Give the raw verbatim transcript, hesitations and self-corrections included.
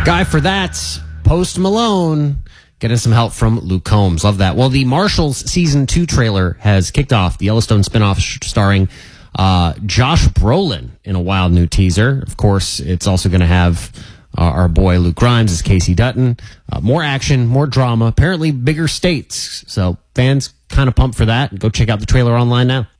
Guy for that, Post Malone, getting some help from Luke Combs. Love that. Well, the Marshals Season two trailer has kicked off. The Yellowstone spinoff starring uh, Josh Brolin in a wild new teaser. Of course, it's also going to have uh, our boy Luke Grimes as Casey Dutton. Uh, more action, more drama, apparently bigger stakes. So fans kind of pumped for that. Go check out the trailer online now.